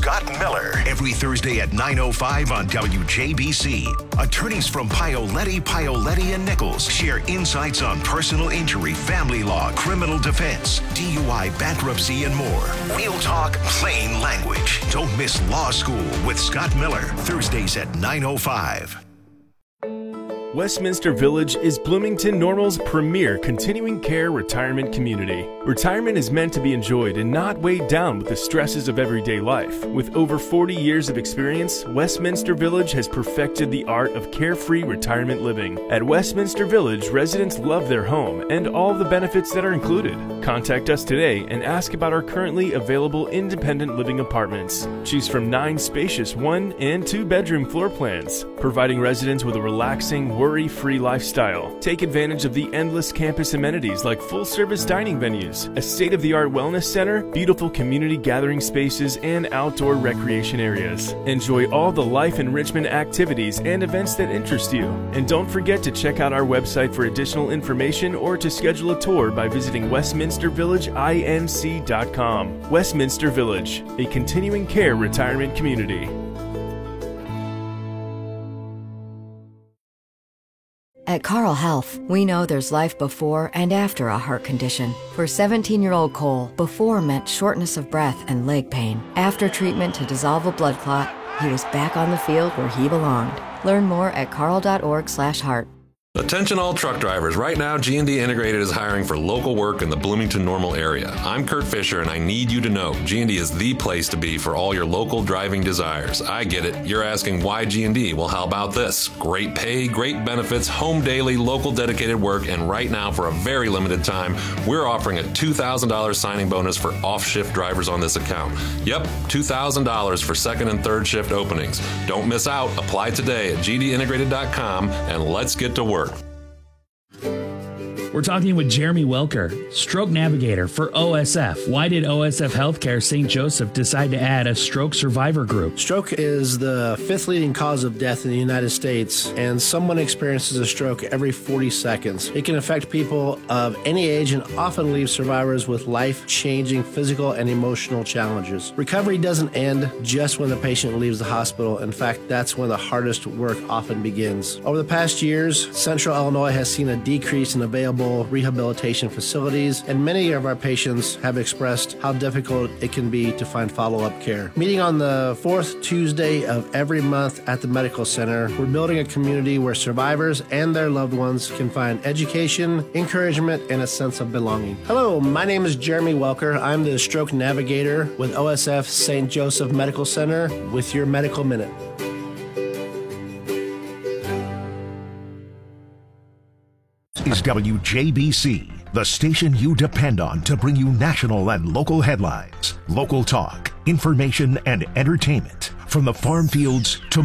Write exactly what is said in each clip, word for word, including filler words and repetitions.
Scott Miller every Thursday at nine oh five on W J B C. Attorneys from Paoletti, Paoletti and Nichols share insights on personal injury, family law, criminal defense, D U I, bankruptcy, and more. Real talk, plain language. Don't miss Law School with Scott Miller, Thursdays at nine oh five. Westminster Village is Bloomington Normal's premier continuing care retirement community. Retirement is meant to be enjoyed and not weighed down with the stresses of everyday life. With over forty years of experience, Westminster Village has perfected the art of carefree retirement living. At Westminster Village, residents love their home and all of the benefits that are included. Contact us today and ask about our currently available independent living apartments. Choose from nine spacious one and two bedroom floor plans, providing residents with a relaxing, worry-free lifestyle. Take advantage of the endless campus amenities like full-service dining venues, a state-of-the-art wellness center, beautiful community gathering spaces, and outdoor recreation areas. Enjoy all the life enrichment activities and events that interest you. And don't forget to check out our website for additional information or to schedule a tour by visiting westminster village inc dot com. Westminster Village, a continuing care retirement community. At Carle Health, we know there's life before and after a heart condition. For seventeen-year-old Cole, before meant shortness of breath and leg pain. After treatment to dissolve a blood clot, he was back on the field where he belonged. Learn more at carle dot org slash heart. Attention all truck drivers. Right now, G and D Integrated is hiring for local work in the Bloomington Normal area. I'm Kurt Fisher, and I need you to know G and D is the place to be for all your local driving desires. I get it. You're asking why G and D? Well, how about this? Great pay, great benefits, home daily, local dedicated work, and right now, for a very limited time, we're offering a two thousand dollars signing bonus for off-shift drivers on this account. Yep, two thousand dollars for second and third shift openings. Don't miss out. Apply today at g d integrated dot com, and let's get to work. We're talking with Jeremy Welker, stroke navigator for O S F. Why did O S F Healthcare Saint Joseph decide to add a stroke survivor group? Stroke is the fifth leading cause of death in the United States, and someone experiences a stroke every forty seconds. It can affect people of any age and often leave survivors with life-changing physical and emotional challenges. Recovery doesn't end just when the patient leaves the hospital. In fact, that's when the hardest work often begins. Over the past years, Central Illinois has seen a decrease in available rehabilitation facilities, and many of our patients have expressed how difficult it can be to find follow-up care. Meeting on the fourth Tuesday of every month at the Medical Center, we're building a community where survivors and their loved ones can find education, encouragement, and a sense of belonging. Hello, my name is Jeremy Welker. I'm the stroke navigator with O S F Saint Joseph Medical Center with your Medical Minute. Is W J B C, the station you depend on to bring you national and local headlines, local talk, information, and entertainment from the farm fields to...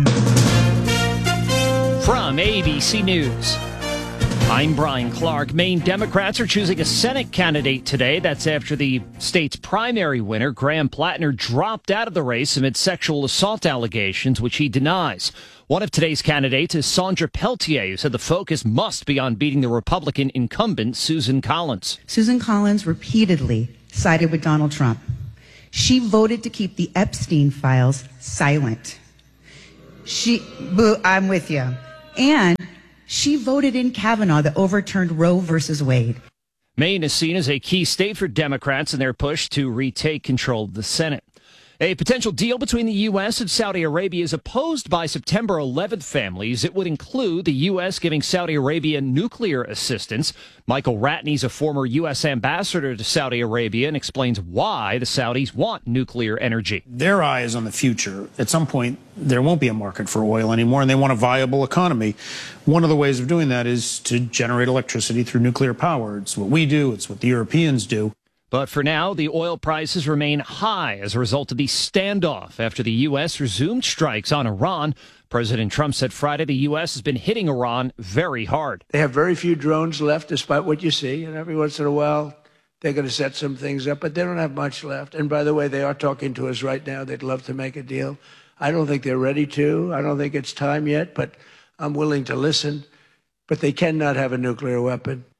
From A B C News, I'm Brian Clark. Maine Democrats are choosing a Senate candidate today. That's after the state's primary winner, Graham Plattner, dropped out of the race amid sexual assault allegations, which he denies. One of today's candidates is Sandra Peltier, who said the focus must be on beating the Republican incumbent, Susan Collins. Susan Collins repeatedly sided with Donald Trump. She voted to keep the Epstein files silent. She, boo, I'm with you. And she voted in Kavanaugh that overturned Roe versus Wade. Maine is seen as a key state for Democrats in their push to retake control of the Senate. A potential deal between the U S and Saudi Arabia is opposed by September eleventh families. It would include the U S giving Saudi Arabia nuclear assistance. Michael Ratney is a former U S ambassador to Saudi Arabia and explains why the Saudis want nuclear energy. Their eye is on the future. At some point, there won't be a market for oil anymore, and they want a viable economy. One of the ways of doing that is to generate electricity through nuclear power. It's what we do. It's what the Europeans do. But for now, the oil prices remain high as a result of the standoff after the U S resumed strikes on Iran. President Trump said Friday the U S has been hitting Iran very hard. They have very few drones left, despite what you see. And every once in a while, they're going to set some things up, but they don't have much left. And by the way, they are talking to us right now. They'd love to make a deal. I don't think they're ready to. I don't think it's time yet, but I'm willing to listen. But they cannot have a nuclear weapon.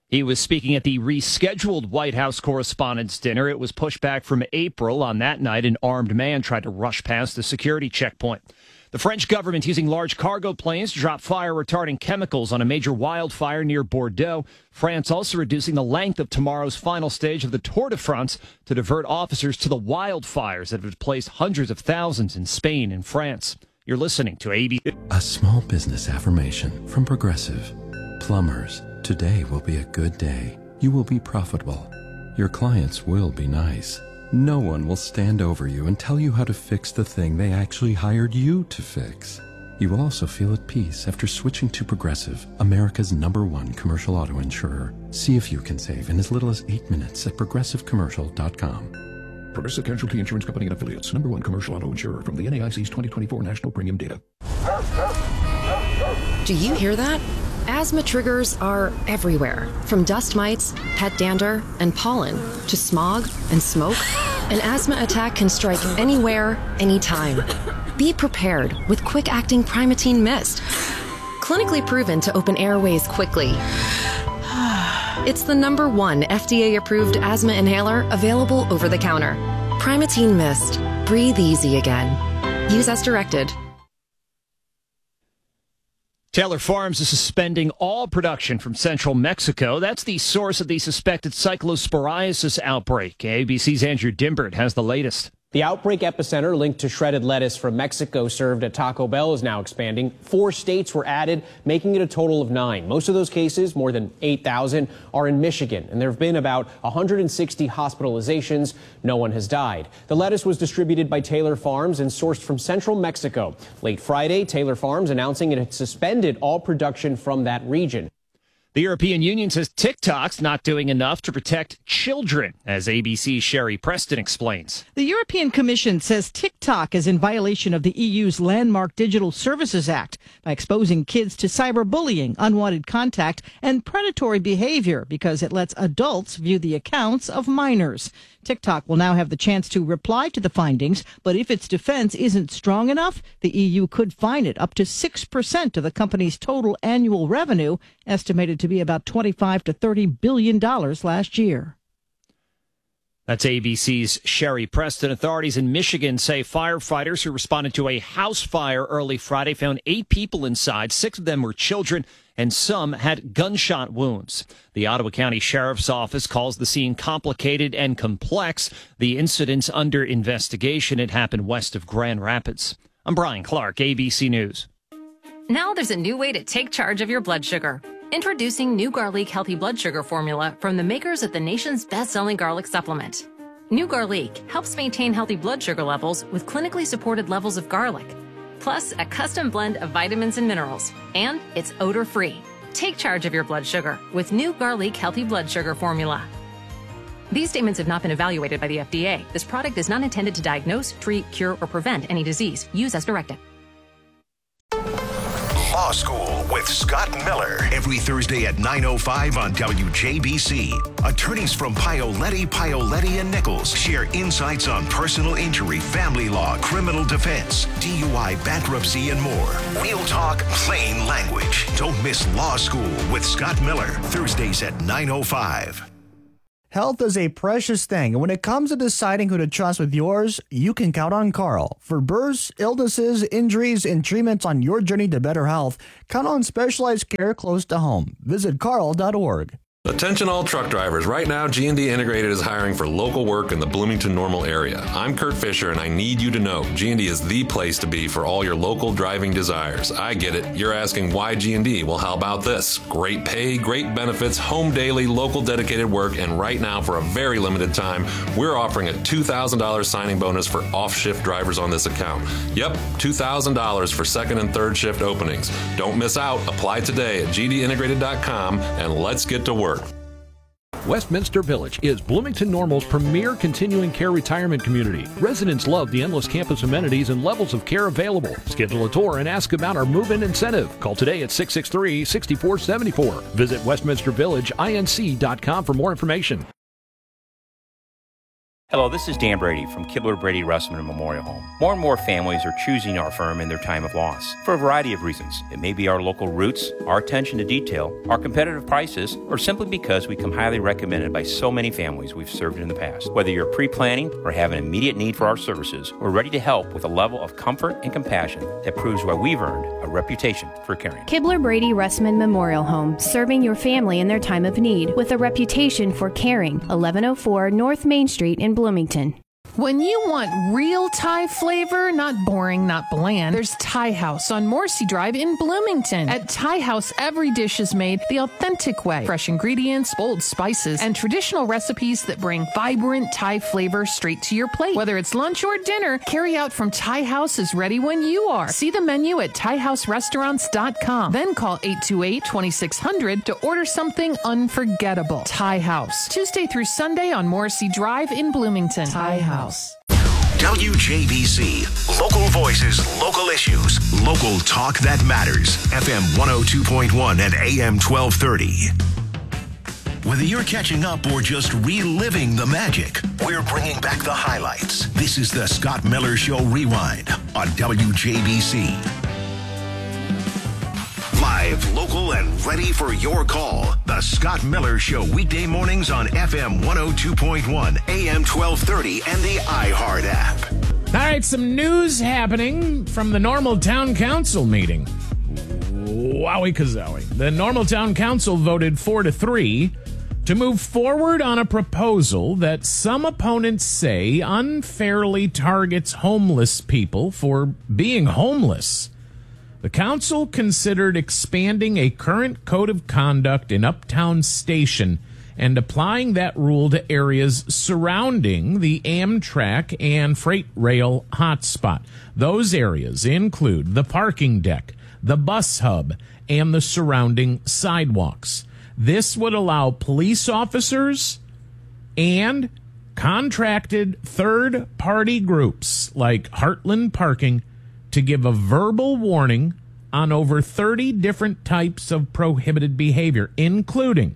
He was speaking at the rescheduled White House Correspondents' Dinner. It was pushed back from April. On that night, an armed man tried to rush past the security checkpoint. The French government using large cargo planes to drop fire-retardant chemicals on a major wildfire near Bordeaux. France also reducing the length of tomorrow's final stage of the Tour de France to divert officers to the wildfires that have displaced hundreds of thousands in Spain and France. You're listening to A B C. A small business affirmation from Progressive. Plumbers, today will be a good day. You will be profitable. Your clients will be nice. No one will stand over you and tell you how to fix the thing they actually hired you to fix. You will also feel at peace after switching to Progressive, America's number one commercial auto insurer. See if you can save in as little as eight minutes at progressive commercial dot com. Progressive Casualty Insurance Company and Affiliates. Number one commercial auto insurer from the N A I C's twenty twenty-four National Premium Data. Do you hear that? Asthma triggers are everywhere, from dust mites, pet dander, and pollen, to smog and smoke. An asthma attack can strike anywhere, anytime. Be prepared with quick-acting Primatene Mist. Clinically proven to open airways quickly. It's the number one F D A-approved asthma inhaler available over the counter. Primatene Mist. Breathe easy again. Use as directed. Taylor Farms is suspending all production from central Mexico. That's the source of the suspected cyclosporiasis outbreak. A B C's Andrew Dimbert has the latest. The outbreak epicenter linked to shredded lettuce from Mexico served at Taco Bell is now expanding. Four states were added, making it a total of nine. Most of those cases, more than eight thousand, are in Michigan, and there have been about one hundred sixty hospitalizations. No one has died. The lettuce was distributed by Taylor Farms and sourced from central Mexico. Late Friday, Taylor Farms announcing it had suspended all production from that region. The European Union says TikTok's not doing enough to protect children, as A B C's Sherry Preston explains. The European Commission says TikTok is in violation of the E U's landmark Digital Services Act by exposing kids to cyberbullying, unwanted contact, and predatory behavior because it lets adults view the accounts of minors. TikTok will now have the chance to reply to the findings, but if its defense isn't strong enough, the E U could fine it up to six percent of the company's total annual revenue, estimated to be about twenty-five to thirty billion dollars last year. That's A B C's Sherry Preston. Authorities in Michigan say firefighters who responded to a house fire early Friday found eight people inside. Six of them were children, and some had gunshot wounds. The Ottawa County Sheriff's Office calls the scene complicated and complex. The incident's under investigation. It happened west of Grand Rapids. I'm Brian Clark, A B C News. Now there's a new way to take charge of your blood sugar. Introducing New Garlic Healthy Blood Sugar Formula from the makers of the nation's best-selling garlic supplement. New Garlic helps maintain healthy blood sugar levels with clinically supported levels of garlic, plus a custom blend of vitamins and minerals, and it's odor-free. Take charge of your blood sugar with New Garlic Healthy Blood Sugar Formula. These statements have not been evaluated by the F D A. This product is not intended to diagnose, treat, cure, or prevent any disease. Use as directed. Law School with Scott Miller. Every Thursday at nine oh five on W J B C. Attorneys from Paoletti, Paoletti and Nichols share insights on personal injury, family law, criminal defense, D U I, bankruptcy, and more. Real talk, plain language. Don't miss Law School with Scott Miller. Thursdays at nine oh five. Health is a precious thing, and when it comes to deciding who to trust with yours, you can count on Carl. For births, illnesses, injuries, and treatments on your journey to better health, count on specialized care close to home. Visit carl dot org. Attention all truck drivers. Right now, G and D Integrated is hiring for local work in the Bloomington-Normal area. I'm Kurt Fisher, and I need you to know G and D is the place to be for all your local driving desires. I get it. You're asking why G and D? Well, how about this? Great pay, great benefits, home daily, local dedicated work, and right now, for a very limited time, we're offering a two thousand dollars signing bonus for off-shift drivers on this account. Yep, two thousand dollars for second and third shift openings. Don't miss out. Apply today at g d integrated dot com, and let's get to work. Westminster Village is Bloomington-Normal's premier continuing care retirement community. Residents love the endless campus amenities and levels of care available. Schedule a tour and ask about our move-in incentive. Call today at six six three, six four seven four. Visit westminster village inc dot com for more information. Hello, this is Dan Brady from Kibler Brady Russman Memorial Home. More and more families are choosing our firm in their time of loss for a variety of reasons. It may be our local roots, our attention to detail, our competitive prices, or simply because we come highly recommended by so many families we've served in the past. Whether you're pre-planning or have an immediate need for our services, we're ready to help with a level of comfort and compassion that proves why we've earned a reputation for caring. Kibler Brady Russman Memorial Home, serving your family in their time of need with a reputation for caring. eleven oh four North Main Street in Bloomington. When you want real Thai flavor, not boring, not bland, there's Thai House on Morrissey Drive in Bloomington. At Thai House, every dish is made the authentic way. Fresh ingredients, bold spices, and traditional recipes that bring vibrant Thai flavor straight to your plate. Whether it's lunch or dinner, carry out from Thai House is ready when you are. See the menu at thai house restaurants dot com. Then call eight two eight, two six zero zero to order something unforgettable. Thai House. Tuesday through Sunday on Morrissey Drive in Bloomington. Thai House. W J B C. Local voices, local issues, local talk that matters. F M one oh two point one and A M twelve thirty. Whether you're catching up or just reliving the magic, we're bringing back the highlights. This is the Scott Miller Show Rewind on W J B C. Live, local, and ready for your call. The Scott Miller Show, weekday mornings on F M one oh two point one, A M twelve thirty, and the iHeart app. All right, some news happening from the Normal Town Council meeting. Wowie kazowie. The Normal Town Council voted four to three to move forward on a proposal that some opponents say unfairly targets homeless people for being homeless. The council considered expanding a current code of conduct in Uptown Station and applying that rule to areas surrounding the Amtrak and freight rail hotspot. Those areas include the parking deck, the bus hub, and the surrounding sidewalks. This would allow police officers and contracted third-party groups like Heartland Parking to give a verbal warning on over thirty different types of prohibited behavior, including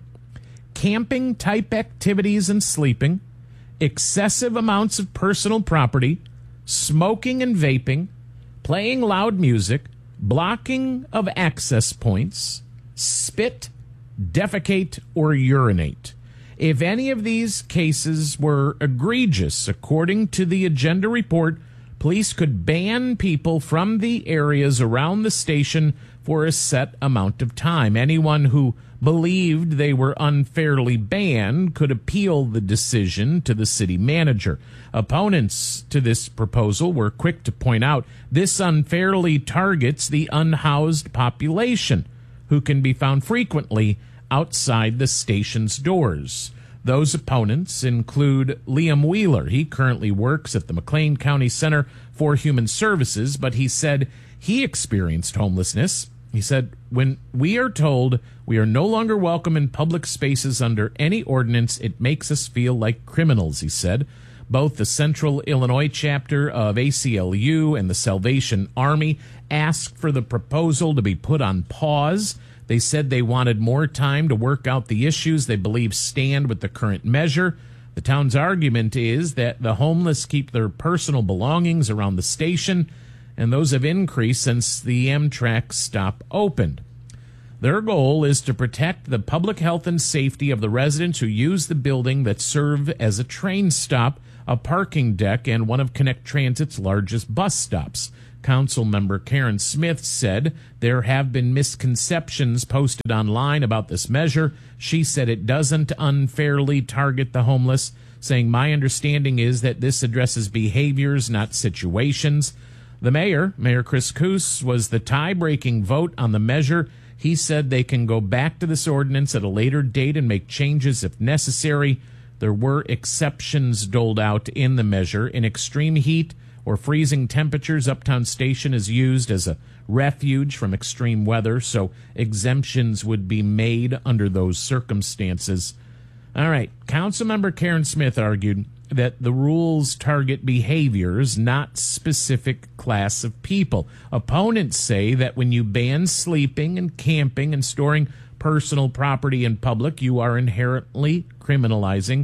camping-type activities and sleeping, excessive amounts of personal property, smoking and vaping, playing loud music, blocking of access points, spit, defecate, or urinate. If any of these cases were egregious, according to the agenda report, police could ban people from the areas around the station for a set amount of time. Anyone who believed they were unfairly banned could appeal the decision to the city manager. Opponents to this proposal were quick to point out this unfairly targets the unhoused population, who can be found frequently outside the station's doors. Those opponents include Liam Wheeler. He currently works at the McLean County Center for Human Services, but he said he experienced homelessness. He said, when we are told we are no longer welcome in public spaces under any ordinance, it makes us feel like criminals, he said. Both the Central Illinois chapter of A C L U and the Salvation Army asked for the proposal to be put on pause. They said they wanted more time to work out the issues they believe stand with the current measure. The town's argument is that the homeless keep their personal belongings around the station, and those have increased since the Amtrak stop opened. Their goal is to protect the public health and safety of the residents who use the building that serve as a train stop, a parking deck, and one of Connect Transit's largest bus stops. Council member Karen Smith said there have been misconceptions posted online about this measure. She said it doesn't unfairly target the homeless, saying, my understanding is that this addresses behaviors, not situations. The mayor, Mayor Chris Coos, was the tie-breaking vote on the measure. He said they can go back to this ordinance at a later date and make changes if necessary. There were exceptions doled out in the measure. In extreme heat or freezing temperatures, Uptown Station is used as a refuge from extreme weather, so exemptions would be made under those circumstances. All right, Councilmember Karen Smith argued that the rules target behaviors, not specific class of people. Opponents say that when you ban sleeping and camping and storing personal property in public, you are inherently criminalizing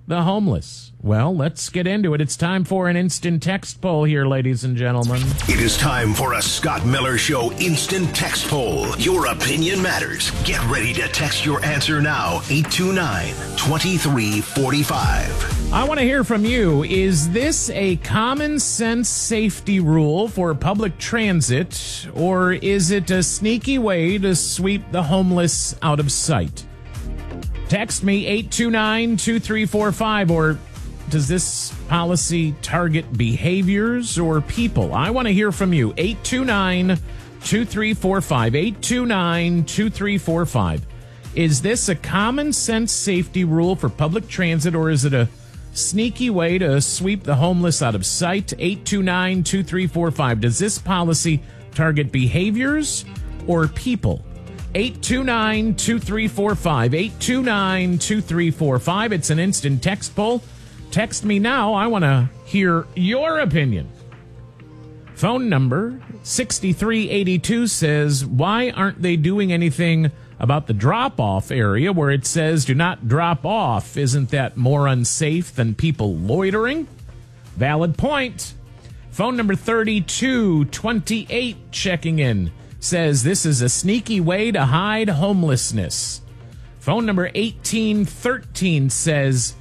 the homeless? Well, let's get into it. It's time for an instant text poll here, ladies and gentlemen. It is time for a Scott Miller Show instant text poll. Your opinion matters. Get ready to text your answer now. eight two nine, two three four five. I want to hear from you. Is this a common sense safety rule for public transit, or is it a sneaky way to sweep the homeless out of sight? Text me eight two nine, two three four five, or does this policy target behaviors or people? I want to hear from you. eight two nine, two three four five. eight two nine, two three four five. Is this a common sense safety rule for public transit, or is it a sneaky way to sweep the homeless out of sight? eight two nine, two three four five. Does this policy target behaviors or people? eight two nine, two three four five. eight two nine, two three four five. It's an instant text poll. Text me now. I want to hear your opinion. Phone number sixty-three eighty-two says, why aren't they doing anything about the drop-off area where it says do not drop off? Isn't that more unsafe than people loitering? Valid point. Phone number thirty-two twenty-eight checking in says this is a sneaky way to hide homelessness. Phone number eighteen thirteen says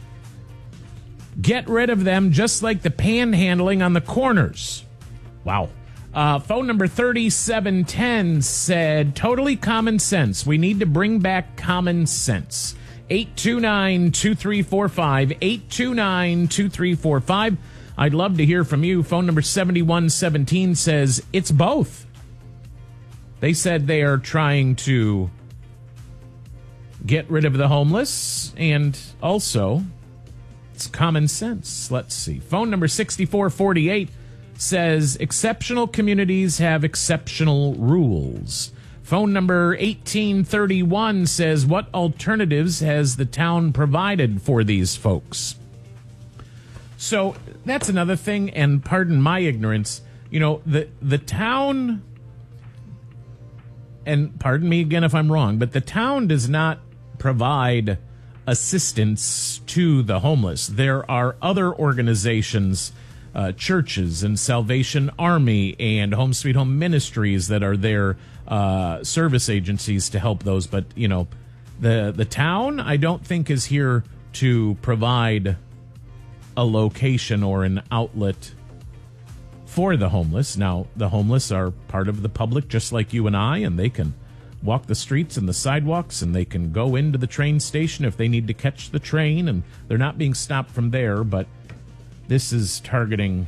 get rid of them just like the panhandling on the corners. Wow. Uh, phone number thirty-seven ten said, totally common sense. We need to bring back common sense. eight two nine, two three four five. eight two nine, two three four five. I'd love to hear from you. Phone number seventy-one seventeen says, it's both. They said they are trying to get rid of the homeless, and also it's common sense. Let's see. Phone number sixty-four forty-eight says exceptional communities have exceptional rules. Phone number eighteen thirty-one says, what alternatives has the town provided for these folks? So that's another thing, and pardon my ignorance, you know, the the town, and pardon me again if I'm wrong, but the town does not provide assistance to the homeless. There are other organizations, uh, churches and Salvation Army and Home Sweet Home Ministries that are their uh, service agencies to help those. But, you know, the, the town, I don't think, is here to provide a location or an outlet for the homeless. Now, the homeless are part of the public just like you and I, and they can walk the streets and the sidewalks, and they can go into the train station if they need to catch the train, and they're not being stopped from there. But this is targeting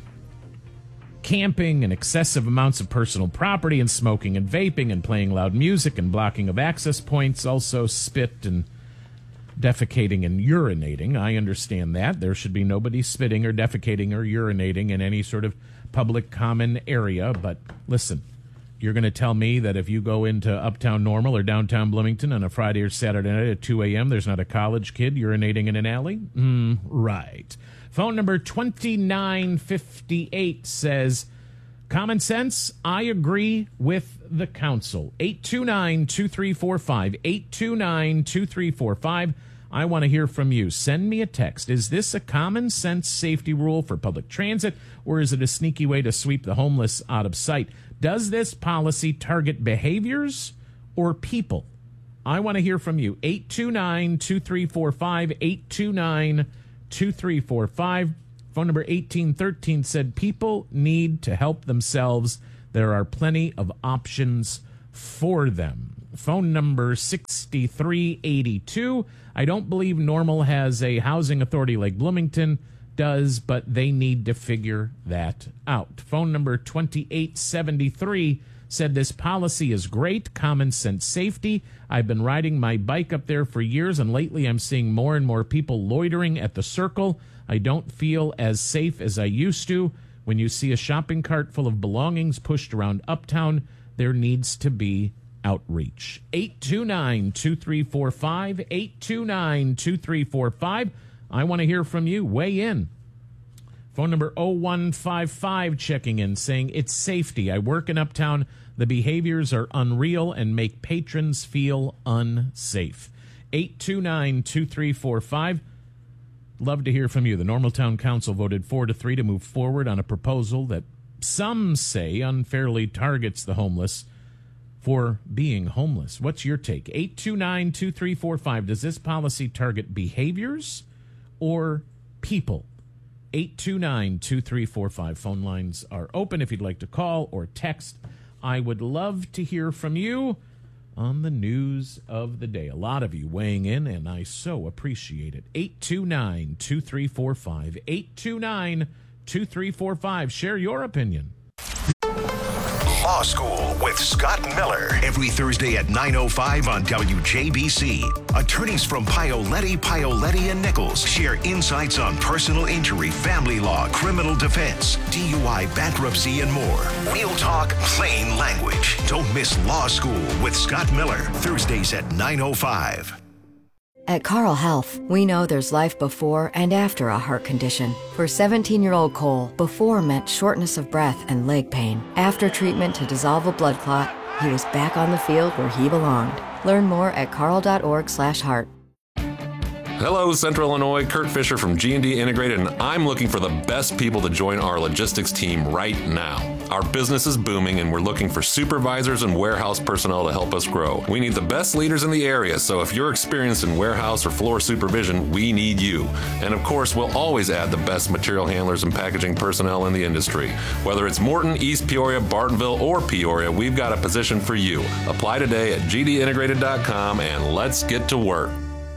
camping and excessive amounts of personal property and smoking and vaping and playing loud music and blocking of access points, also spit and defecating and urinating. I understand that. There should be nobody spitting or defecating or urinating in any sort of public common area. But listen, you're going to tell me that if you go into Uptown Normal or downtown Bloomington on a Friday or Saturday night at two a.m., there's not a college kid urinating in an alley? Mm, right. Phone number twenty-nine fifty-eight says, common sense, I agree with the council. eight two nine, two three four five. eight two nine, two three four five. I want to hear from you. Send me a text. Is this a common sense safety rule for public transit, or is it a sneaky way to sweep the homeless out of sight? Does this policy target behaviors or people? I want to hear from you. eight two nine, two three four five. eight two nine, two three four five. Phone number eighteen thirteen said people need to help themselves. There are plenty of options for them. Phone number sixty-three eighty-two. I don't believe Normal has a housing authority like Bloomington does, but they need to figure that out. Phone number twenty-eight seventy-three said this policy is great, common sense safety. I've been riding my bike up there for years, and lately I'm seeing more and more people loitering at the circle. I don't feel as safe as I used to. When you see a shopping cart full of belongings pushed around Uptown, there needs to be outreach. eight two nine, two three four five. eight two nine, two three four five. I want to hear from you. Weigh in. Phone number oh one five five checking in saying, it's safety. I work in Uptown. The behaviors are unreal and make patrons feel unsafe. eight two nine, two three four five. love to hear from you. The Normal Town Council voted four to three to move forward on a proposal that some say unfairly targets the homeless for being homeless. What's your take? eight two nine, two three four five. Does this policy target behaviors or people? eight two nine, two three four five. Phone lines are open if you'd like to call or text. I would love to hear from you on the news of the day. A lot of you weighing in, and I so appreciate it. eight two nine, two three four five. eight two nine, two three four five. Share your opinion. Law School with Scott Miller. Every Thursday at nine oh five on W J B C. Attorneys from Paoletti, Paoletti and Nichols share insights on personal injury, family law, criminal defense, D U I, bankruptcy, and more. Real talk, plain language. Don't miss Law School with Scott Miller. Thursdays at nine oh five. At Carl Health, we know there's life before and after a heart condition. For seventeen-year-old Cole, before meant shortness of breath and leg pain. After treatment to dissolve a blood clot, he was back on the field where he belonged. Learn more at carl.org slash heart. Hello, Central Illinois. Kurt Fisher from G and D Integrated, and I'm looking for the best people to join our logistics team right now. Our business is booming, and we're looking for supervisors and warehouse personnel to help us grow. We need the best leaders in the area, so if you're experienced in warehouse or floor supervision, we need you. And of course, we'll always add the best material handlers and packaging personnel in the industry. Whether it's Morton, East Peoria, Bartonville, or Peoria, we've got a position for you. Apply today at g d integrated dot com, and let's get to work.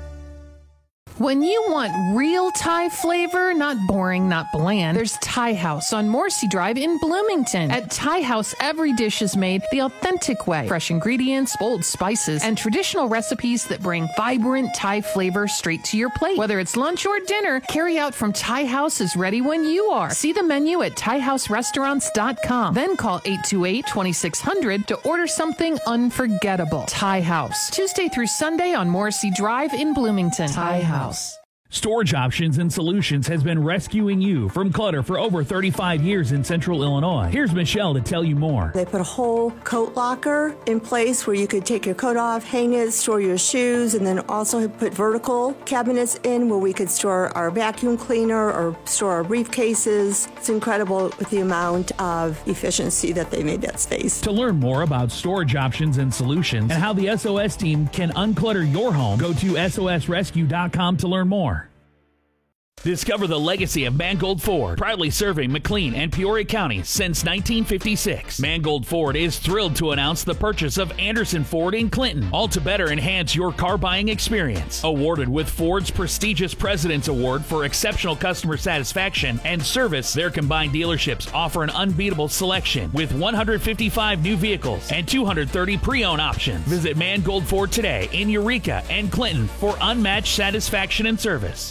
When you want real Thai flavor, not boring, not bland, there's Thai House on Morrissey Drive in Bloomington. At Thai House, every dish is made the authentic way. Fresh ingredients, bold spices, and traditional recipes that bring vibrant Thai flavor straight to your plate. Whether it's lunch or dinner, carry out from Thai House is ready when you are. See the menu at thai house restaurants dot com. Then call eight two eight, two six zero zero to order something unforgettable. Thai House. Tuesday through Sunday on Morrissey Drive in Bloomington. Thai House. Storage Options and Solutions has been rescuing you from clutter for over thirty-five years in Central Illinois. Here's Michelle to tell you more. They put a whole coat locker in place where you could take your coat off, hang it, store your shoes, and then also put vertical cabinets in where we could store our vacuum cleaner or store our briefcases. It's incredible with the amount of efficiency that they made that space. To learn more about Storage Options and Solutions and how the S O S team can unclutter your home, go to S O S rescue dot com to learn more. Discover the legacy of Mangold Ford, proudly serving McLean and Peoria County since nineteen fifty-six. Mangold Ford is thrilled to announce the purchase of Anderson Ford in Clinton, all to better enhance your car buying experience. Awarded with Ford's prestigious President's Award for exceptional customer satisfaction and service, their combined dealerships offer an unbeatable selection with one hundred fifty-five new vehicles and two hundred thirty pre-owned options. Visit Mangold Ford today in Eureka and Clinton for unmatched satisfaction and service.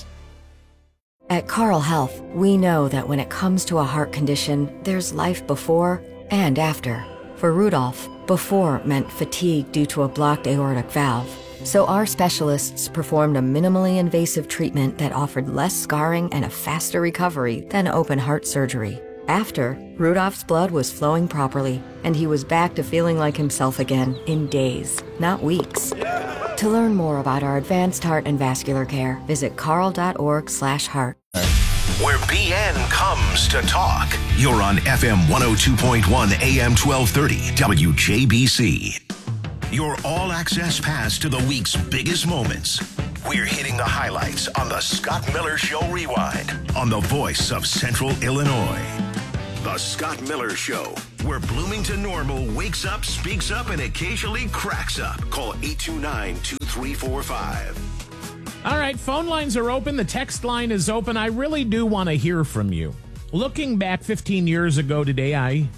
At Carl Health, we know that when it comes to a heart condition, there's life before and after. For Rudolph, before meant fatigue due to a blocked aortic valve. So our specialists performed a minimally invasive treatment that offered less scarring and a faster recovery than open heart surgery. After, Rudolph's blood was flowing properly, and he was back to feeling like himself again in days, not weeks. To learn more about our advanced heart and vascular care, visit carl.org slash heart. Where B N comes to talk. You're on F M one oh two point one, A M twelve thirty, W J B C. Your all-access pass to the week's biggest moments. We're hitting the highlights on the Scott Miller Show Rewind on the voice of Central Illinois. The Scott Miller Show, where Bloomington Normal wakes up, speaks up, and occasionally cracks up. Call eight two nine, two three four five. All right, phone lines are open. The text line is open. I really do want to hear from you. Looking back fifteen years ago today, I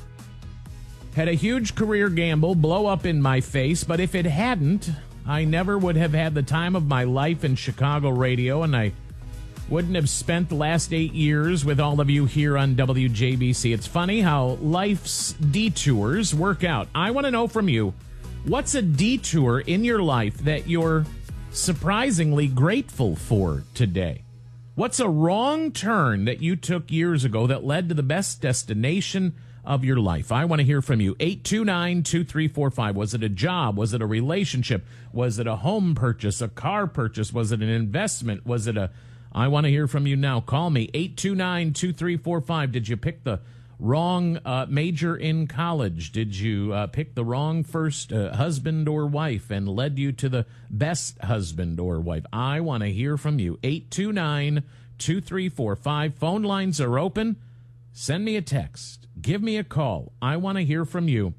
had a huge career gamble blow up in my face, but if it hadn't, I never would have had the time of my life in Chicago radio, and I wouldn't have spent the last eight years with all of you here on W J B C. It's funny how life's detours work out. I want to know from you, what's a detour in your life that you're surprisingly grateful for today? What's a wrong turn that you took years ago that led to the best destination of your life? I want to hear from you. eight two nine, two three four five. Was it a job? Was it a relationship? Was it a home purchase, a car purchase? Was it an investment? Was it a I want to hear from you now. Call me, eight two nine, two three four five. Did you pick the wrong uh, major in college? Did you uh, pick the wrong first uh, husband or wife and led you to the best husband or wife? I want to hear from you. eight two nine, two three four five. Phone lines are open. Send me a text. Give me a call. I want to hear from you.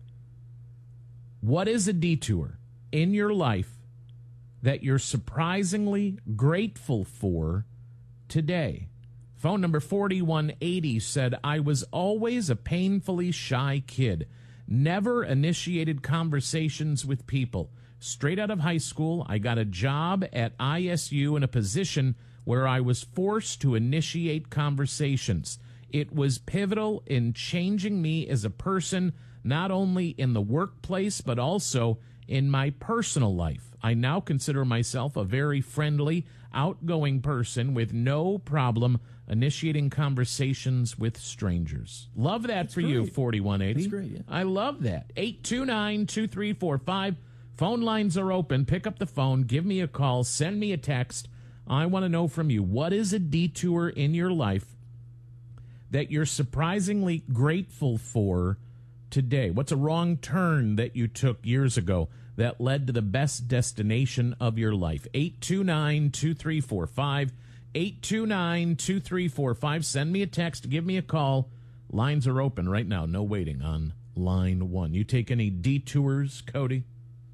What is a detour in your life that you're surprisingly grateful for today? Phone number forty-one eighty said, I was always a painfully shy kid. Never initiated conversations with people. Straight out of high school, I got a job at I S U in a position where I was forced to initiate conversations. It was pivotal in changing me as a person, not only in the workplace, but also in my personal life. I now consider myself a very friendly, outgoing person with no problem initiating conversations with strangers. Love that That's for great. You, forty-one eighty. That's great, yeah. I love that. eight two nine, two three four five. Phone lines are open. Pick up the phone. Give me a call. Send me a text. I want to know from you, what is a detour in your life that you're surprisingly grateful for today? What's a wrong turn that you took years ago that led to the best destination of your life? eight two nine, two three four five. eight two nine, two three four five. Send me a text. Give me a call. Lines are open right now. No waiting on line one. You take any detours, Cody?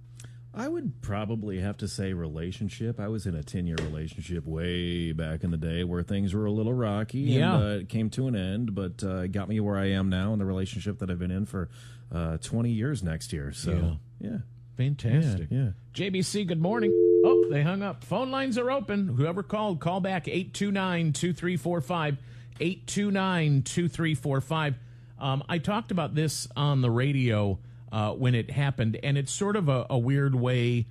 I would probably have to say relationship. I was in a ten-year relationship way back in the day where things were a little rocky. Yeah. And uh, it came to an end, but uh, got me where I am now in the relationship that I've been in for uh, twenty years next year. So, yeah. yeah. Fantastic. Yeah, yeah. J B C, good morning. Oh, they hung up. Phone lines are open. Whoever called, call back eight two nine, two three four five. eight two nine, two three four five. Um, I talked about this on the radio uh, when it happened, and it's sort of a, a weird way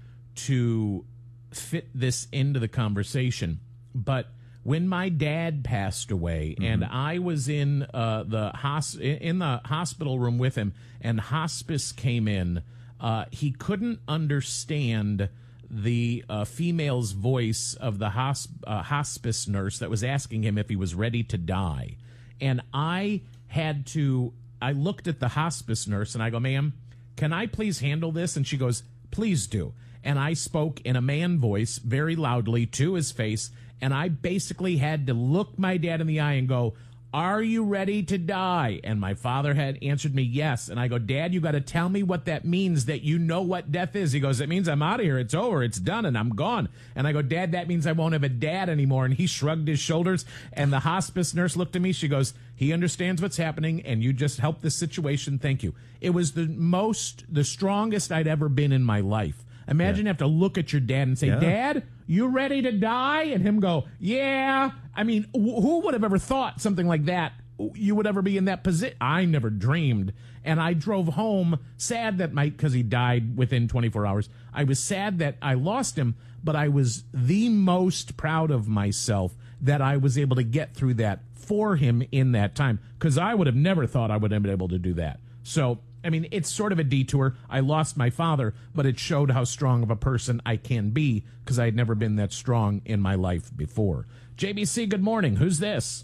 to fit this into the conversation. But when my dad passed away, mm-hmm. and I was in uh, the hos- in the hospital room with him, and hospice came in, uh, he couldn't understand the uh, female's voice of the hosp- uh, hospice nurse that was asking him if he was ready to die. And I had to, I looked at the hospice nurse and I go, ma'am, can I please handle this? And she goes, please do. And I spoke in a man voice very loudly to his face, and I basically had to look my dad in the eye and go, are you ready to die? And my father had answered me yes. And I go, Dad, you got to tell me what that means, that you know what death is. He goes, it means I'm out of here. It's over. It's done, and I'm gone. And I go, Dad, that means I won't have a dad anymore. And he shrugged his shoulders, and the hospice nurse looked at me. She goes, he understands what's happening, and you just helped this situation. Thank you. It was the most, the strongest I'd ever been in my life. Imagine yeah. you have to look at your dad and say, yeah. Dad, you ready to die? And him go, yeah. I mean, wh- who would have ever thought something like that? You would ever be in that position? I never dreamed. And I drove home sad that my, because he died within twenty-four hours. I was sad that I lost him, but I was the most proud of myself that I was able to get through that for him in that time, because I would have never thought I would have been able to do that. So, I mean, it's sort of a detour. I lost my father, but it showed how strong of a person I can be, because I had never been that strong in my life before. J B C, good morning. Who's this?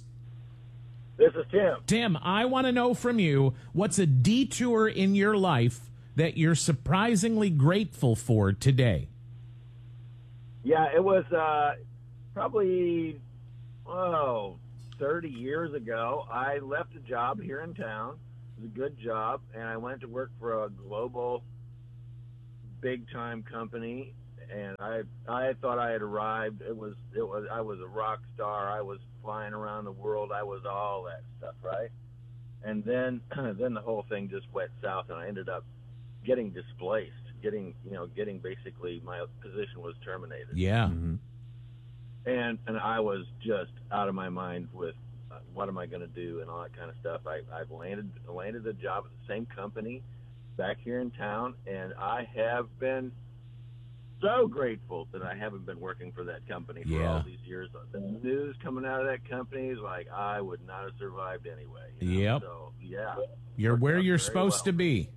This is Tim. Tim, I want to know from you, what's a detour in your life that you're surprisingly grateful for today? Yeah, it was uh, probably, oh, thirty years ago. I left a job here in town. It was a good job, and I went to work for a global big-time company, and I I thought I had arrived. It was it was I was a rock star. I was flying around the world. I was all that stuff, right? And then then the whole thing just went south, and I ended up getting displaced, getting you know getting basically my position was terminated. Yeah. Mm-hmm. And and I was just out of my mind with uh, what am I going to do and all that kind of stuff. I I've landed landed a job at the same company back here in town, and I have been so grateful that I haven't been working for that company for yeah. all these years. The news coming out of that company is like I would not have survived anyway. You know? Yep. So yeah, you're where you're supposed well. to be.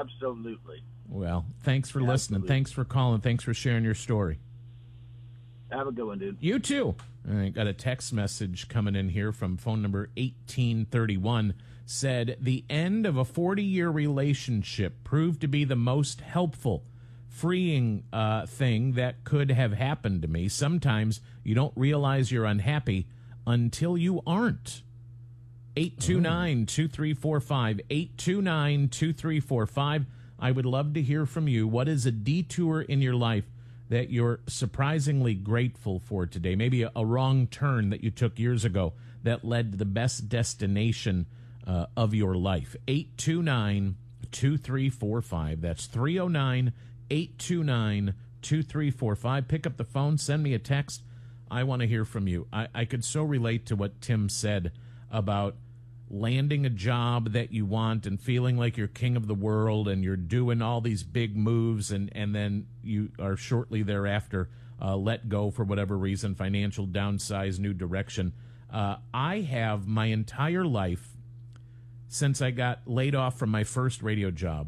Absolutely. Well, thanks for Absolutely. listening. Thanks for calling. Thanks for sharing your story. Have a good one, dude. You too. I got a text message coming in here from phone number eighteen thirty-one. Said, the end of a forty-year relationship proved to be the most helpful, freeing uh, thing that could have happened to me. Sometimes you don't realize you're unhappy until you aren't. eight two nine, two three four five, eight two nine, two three four five. I would love to hear from you. What is a detour in your life that you're surprisingly grateful for today? Maybe a, a wrong turn that you took years ago that led to the best destination uh, of your life. eight two nine, two three four five. That's three oh nine, eight two nine, two three four five. Pick up the phone, send me a text. I want to hear from you. I, I could so relate to what Tim said about landing a job that you want and feeling like you're king of the world and you're doing all these big moves, and, and then you are shortly thereafter uh, let go for whatever reason, financial downsize, new direction. Uh, I have my entire life, since I got laid off from my first radio job,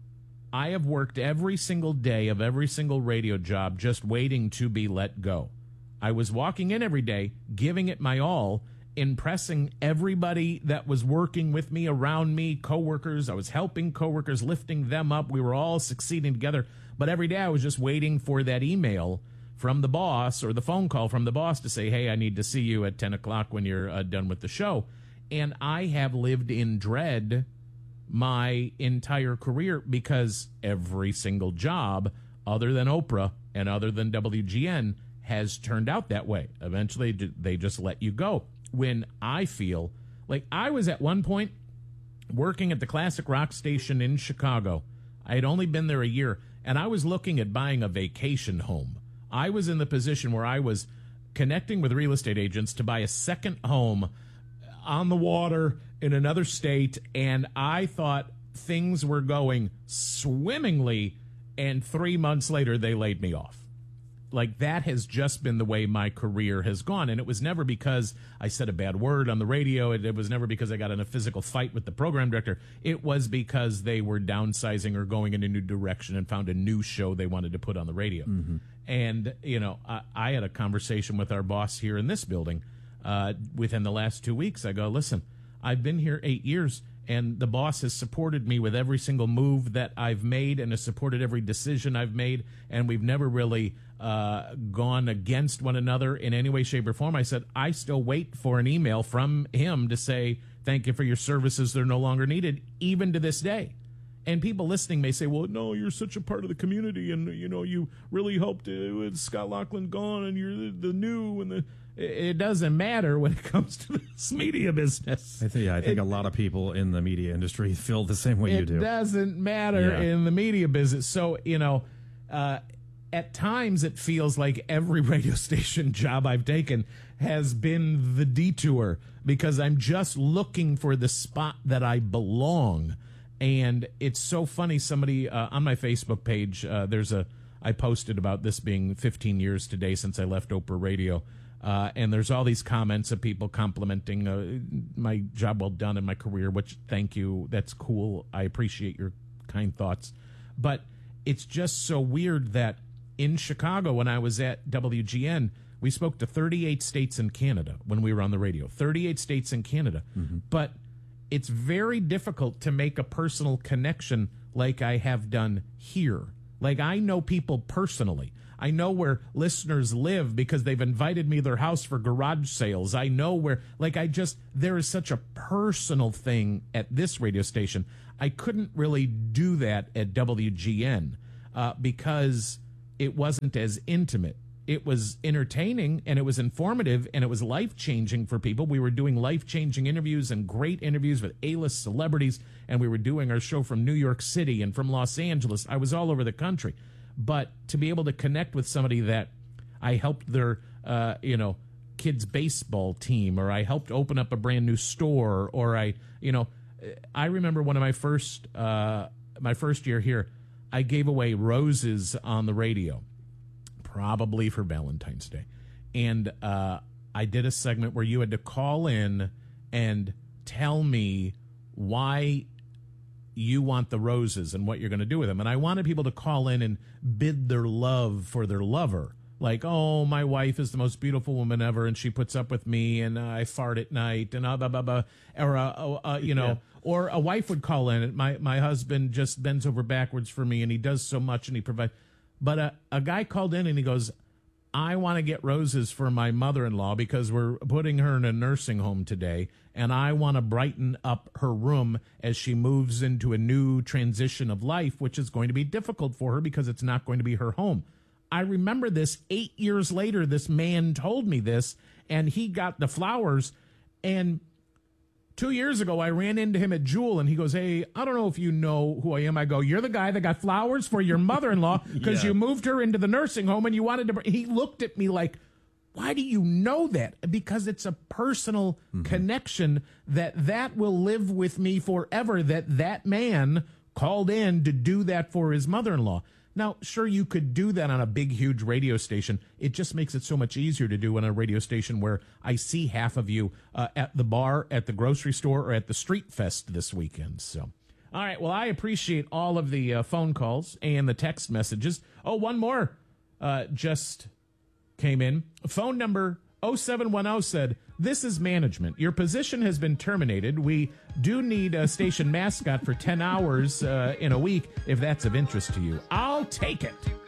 I have worked every single day of every single radio job just waiting to be let go. I was walking in every day, giving it my all, impressing everybody that was working with me, around me, coworkers. I was helping coworkers, lifting them up. We were all succeeding together. But every day I was just waiting for that email from the boss or the phone call from the boss to say, hey, I need to see you at ten o'clock when you're uh, done with the show. And I have lived in dread my entire career because every single job, other than Oprah and other than W G N, has turned out that way. Eventually, they just let you go. When I feel like I was at one point working at the classic rock station in Chicago. I had only been there a year, and I was looking at buying a vacation home. I was in the position where I was connecting with real estate agents to buy a second home on the water in another state, and I thought things were going swimmingly, and three months later, they laid me off. Like, that has just been the way my career has gone. And it was never because I said a bad word on the radio. It, it was never because I got in a physical fight with the program director. It was because they were downsizing or going in a new direction and found a new show they wanted to put on the radio. Mm-hmm. And, you know, I, I had a conversation with our boss here in this building uh, within the last two weeks. I go, listen, I've been here eight years. And the boss has supported me with every single move that I've made and has supported every decision I've made. And we've never really uh, gone against one another in any way, shape, or form. I said, I still wait for an email from him to say, thank you for your services. They're no longer needed, even to this day. And people listening may say, well, no, you're such a part of the community. And, you know, you really helped uh, with Scott Laughlin gone and you're the, the new and the... It doesn't matter when it comes to this media business. I think, yeah, I think it, a lot of people in the media industry feel the same way you do. It doesn't matter yeah. in the media business. So, you know, uh, at times it feels like every radio station job I've taken has been the detour because I'm just looking for the spot that I belong. And it's so funny. Somebody uh, on my Facebook page, uh, there's a, I posted about this being fifteen years today since I left Oprah Radio. Uh, and there's all these comments of people complimenting uh, my job well done in my career, which, thank you. That's cool. I appreciate your kind thoughts. But it's just so weird that in Chicago, when I was at W G N, we spoke to thirty-eight states in Canada when we were on the radio. thirty-eight states in Canada. Mm-hmm. But it's very difficult to make a personal connection like I have done here. Like, I know people personally. I know where listeners live because they've invited me to their house for garage sales. I know where, like, I just, there is such a personal thing at this radio station. I couldn't really do that at W G N uh, because it wasn't as intimate. It was entertaining and it was informative and it was life-changing for people. We were doing life-changing interviews and great interviews with A-list celebrities, and we were doing our show from New York City and from Los Angeles. I was all over the country. But to be able to connect with somebody that I helped their, uh, you know, kids' baseball team, or I helped open up a brand new store, or I, you know, I remember one of my first, uh, my first year here, I gave away roses on the radio, probably for Valentine's Day. And uh, I did a segment where you had to call in and tell me why you want the roses and what you're going to do with them. And I wanted people to call in and bid their love for their lover like, oh, my wife is the most beautiful woman ever, and she puts up with me, and uh, I fart at night, and uh, blah, blah, blah, or, uh, uh, you know, yeah. or a wife would call in, and my, my husband just bends over backwards for me, and he does so much, and he provides. But uh, a guy called in, and he goes, I want to get roses for my mother-in-law because we're putting her in a nursing home today, and I want to brighten up her room as she moves into a new transition of life, which is going to be difficult for her because it's not going to be her home. I remember this eight years later, this man told me this, and he got the flowers. And two years ago, I ran into him at Jewel, and he goes, hey, I don't know if you know who I am. I go, you're the guy that got flowers for your mother-in-law because yeah. you moved her into the nursing home, and you wanted to. He looked at me like, why do you know that? Because it's a personal mm-hmm. connection that that will live with me forever, that that man called in to do that for his mother-in-law. Now, sure, you could do that on a big, huge radio station. It just makes it so much easier to do on a radio station where I see half of you uh, at the bar, at the grocery store, or at the street fest this weekend. So, all right, well, I appreciate all of the uh, phone calls and the text messages. Oh, one more uh, just came in. Phone number oh seven one oh said, this is management. Your position has been terminated. We do need a station mascot for ten hours uh, in a week if that's of interest to you. I'll take it.